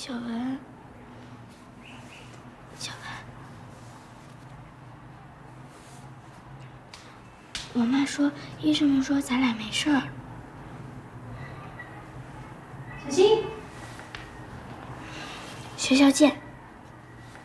小文，小文，我妈说，医生们说咱俩没事儿。小新，学校见。